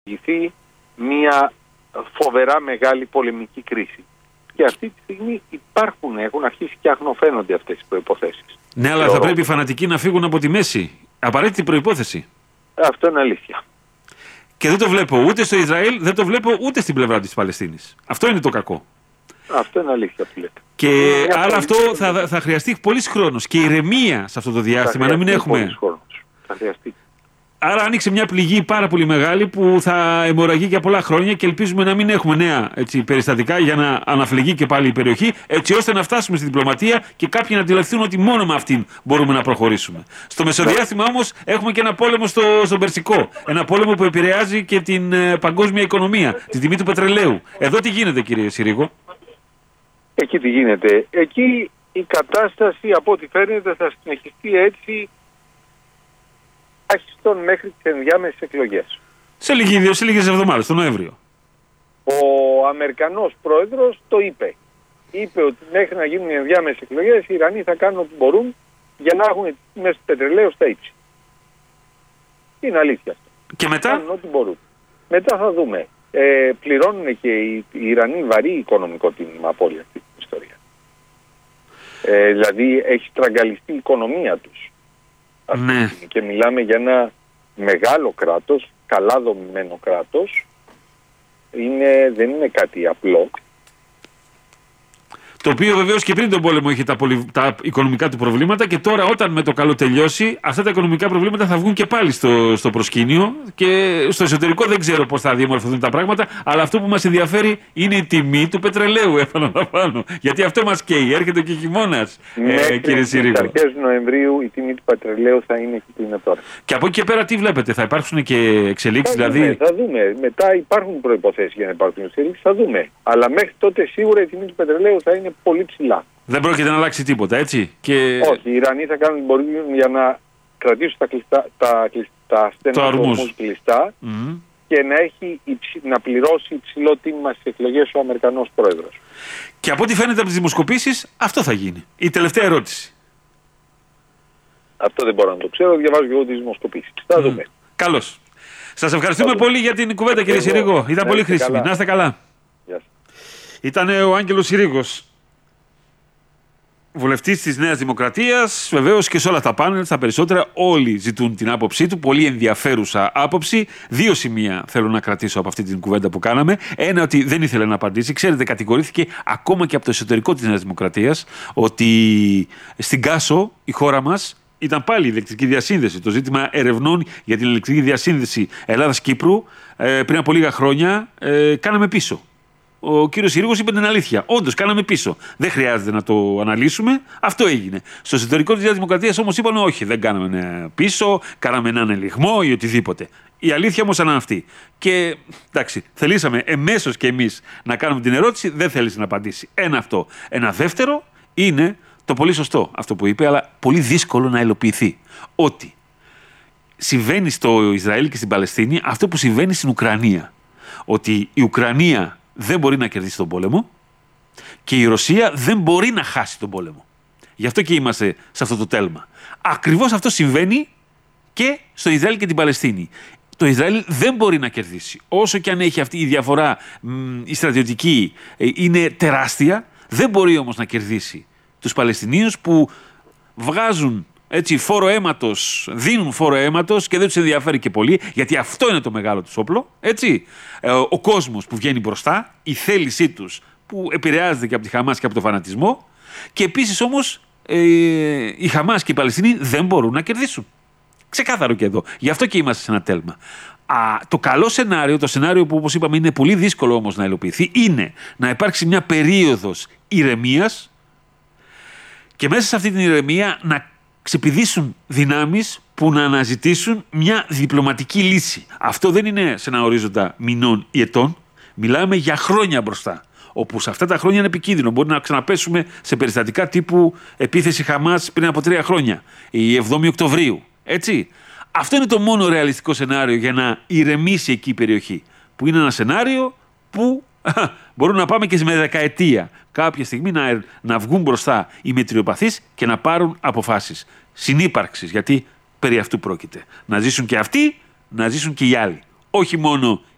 δημιουργηθεί μια φοβερά μεγάλη πολεμική κρίση. Και αυτή τη στιγμή έχουν αρχίσει και αγνοφαίνονται αυτές οι προϋποθέσεις. Ναι, αλλά θα πρέπει οι φανατικοί να φύγουν από τη μέση. Απαραίτητη προϋπόθεση. Αυτό είναι αλήθεια. Και δεν το βλέπω ούτε στο Ισραήλ, δεν το βλέπω ούτε στην πλευρά της Παλαιστίνης. Αυτό είναι το κακό. Αυτό είναι αλήθεια που λέτε. Και άρα αυτό θα χρειαστεί πολύς χρόνος και ηρεμία σε αυτό το διάστημα, να μην έχουμε. Θα χρειαστεί. Άρα άνοιξε μια πληγή πάρα πολύ μεγάλη που θα αιμορραγεί για πολλά χρόνια και ελπίζουμε να μην έχουμε νέα περιστατικά για να αναφλεγεί και πάλι η περιοχή, έτσι ώστε να φτάσουμε στη διπλωματία και κάποιοι να αντιληφθούν ότι μόνο με αυτήν μπορούμε να προχωρήσουμε. Στο μεσοδιάστημα όμως έχουμε και ένα πόλεμο στον Περσικό. Ένα πόλεμο που επηρεάζει και την παγκόσμια οικονομία, τη τιμή του πετρελαίου. Εδώ τι γίνεται, κύριε Συρίγο? Εκεί τι γίνεται? Εκεί η κατάσταση από ό,τι φαίνεται θα συνεχιστεί έτσι τουλάχιστον μέχρι τις ενδιάμεσες εκλογές. Σε λίγες εβδομάδες, τον Νοέμβριο. Ο Αμερικανός πρόεδρος το είπε. Είπε ότι μέχρι να γίνουν οι ενδιάμεσες εκλογές οι Ιρανοί θα κάνουν ό,τι μπορούν για να έχουν τιμές του πετρελαίου στα ύψη. Είναι αλήθεια αυτό. Και μετά? Κάνουν ό,τι μπορούν. Μετά θα δούμε. Πληρώνουν και οι Ιρανοί βαρύ οικονομικό τίμημα από όλη αυτή την ιστορία. Δηλαδή έχει στραγγαλιστεί η οικονομία τους. Ναι. Και μιλάμε για ένα μεγάλο κράτος, καλά δομημένο κράτος. Δεν είναι κάτι απλό. Το οποίο βεβαίως και πριν τον πόλεμο είχε τα οικονομικά του προβλήματα και τώρα όταν με το καλό τελειώσει αυτά τα οικονομικά προβλήματα θα βγουν και πάλι στο προσκήνιο και στο εσωτερικό δεν ξέρω πώς θα διαμορφωθούν τα πράγματα, αλλά αυτό που μας ενδιαφέρει είναι η τιμή του πετρελαίου, επαναλαμβάνω. Γιατί αυτό μας καίει, έρχεται και χειμώνας, κύριε Συρίγο. Στις αρχές Νοεμβρίου η τιμή του πετρελαίου θα είναι εκεί που είναι τώρα. Και από εκεί και πέρα τι βλέπετε, θα υπάρξουν και εξελίξεις? Θα δούμε. Μετά υπάρχουν προϋποθέσεις για να υπάρξουν εξελίξεις, θα δούμε. Αλλά μέχρι τότε σίγουρα η τιμή του πετρελαίου θα είναι πολύ ψηλά. Δεν πρόκειται να αλλάξει τίποτα, έτσι? Όχι, οι Ιρανοί θα κάνουν μπορεί για να κρατήσουν τα στενά του ορμούς κλειστά και να πληρώσει υψηλό τίμημα στις εκλογές ο Αμερικανός πρόεδρος. Και από ό,τι φαίνεται από τις δημοσκοπήσεις, αυτό θα γίνει. Η τελευταία ερώτηση. Αυτό δεν μπορώ να το ξέρω, διαβάζω και εγώ τις δημοσκοπήσεις. Θα δούμε. Καλώς. Σας ευχαριστούμε πολύ για την κουβέντα, κύριε Συρίγο. Ήταν πολύ χρήσιμη. Να είστε καλά. Ήταν ο Άγγελος Συρίγος, βουλευτής της Νέας Δημοκρατίας, βεβαίως και σε όλα τα πάνελ, στα περισσότερα όλοι ζητούν την άποψή του, πολύ ενδιαφέρουσα άποψη. Δύο σημεία θέλω να κρατήσω από αυτή την κουβέντα που κάναμε. Ένα, ότι δεν ήθελε να απαντήσει. Ξέρετε, κατηγορήθηκε ακόμα και από το εσωτερικό της Νέας Δημοκρατίας ότι στην Κάσο, η χώρα μας, ήταν πάλι η ηλεκτρική διασύνδεση. Το ζήτημα ερευνών για την ηλεκτρική διασύνδεση Ελλάδας-Κύπρου πριν από λίγα χρόνια κάναμε πίσω. Ο κύριος Συρίγος είπε την αλήθεια. Όντως, κάναμε πίσω. Δεν χρειάζεται να το αναλύσουμε. Αυτό έγινε. Στο εσωτερικό της Δημοκρατίας όμως είπαν όχι, δεν κάναμε πίσω, κάναμε έναν ελιγμό ή οτιδήποτε. Η αλήθεια όμως ήταν αυτή. Και εντάξει, θελήσαμε εμέσως και εμείς να κάνουμε την ερώτηση, δεν θέλησε να απαντήσει. Ένα αυτό. Ένα δεύτερο είναι το πολύ σωστό αυτό που είπε, αλλά πολύ δύσκολο να υλοποιηθεί. Ότι συμβαίνει στο Ισραήλ και στην Παλαιστίνη αυτό που συμβαίνει στην Ουκρανία. Ότι η Ουκρανία δεν μπορεί να κερδίσει τον πόλεμο και η Ρωσία δεν μπορεί να χάσει τον πόλεμο. Γι' αυτό και είμαστε σε αυτό το τέλμα. Ακριβώς αυτό συμβαίνει και στο Ισραήλ και την Παλαιστίνη. Το Ισραήλ δεν μπορεί να κερδίσει. Όσο και αν έχει αυτή η διαφορά, η στρατιωτική είναι τεράστια, δεν μπορεί όμως να κερδίσει τους Παλαιστινίους που βγάζουν φόρο αίματος, δίνουν φόρο αίματος και δεν τους ενδιαφέρει και πολύ, γιατί αυτό είναι το μεγάλο τους όπλο. Έτσι. Ο κόσμος που βγαίνει μπροστά, η θέλησή τους που επηρεάζεται και από τη Χαμάς και από τον φανατισμό, και επίσης όμως η Χαμάς και οι Παλαιστινοί δεν μπορούν να κερδίσουν. Ξεκάθαρο και εδώ. Γι' αυτό και είμαστε σε ένα τέλμα. Το καλό σενάριο, το σενάριο που όπως είπαμε είναι πολύ δύσκολο όμως να υλοποιηθεί, είναι να υπάρξει μια περίοδος ηρεμίας και μέσα σε αυτή την ηρεμία να ξεπηδήσουν δυνάμεις που να αναζητήσουν μια διπλωματική λύση. Αυτό δεν είναι σε ένα ορίζοντα μηνών ή ετών. Μιλάμε για χρόνια μπροστά. Όπου σε αυτά τα χρόνια είναι επικίνδυνο. Μπορεί να ξαναπέσουμε σε περιστατικά τύπου επίθεση Χαμάς πριν από 3 χρόνια. Η 7η Οκτωβρίου. Έτσι. Αυτό είναι το μόνο ρεαλιστικό σενάριο για να ηρεμήσει εκεί η περιοχή. Που είναι ένα σενάριο που μπορούμε να πάμε και με δεκαετία. Κάποια στιγμή να βγουν μπροστά οι μετριοπαθείς και να πάρουν αποφάσεις συνύπαρξης. Γιατί περί αυτού πρόκειται. Να ζήσουν και αυτοί, να ζήσουν και οι άλλοι. Όχι μόνο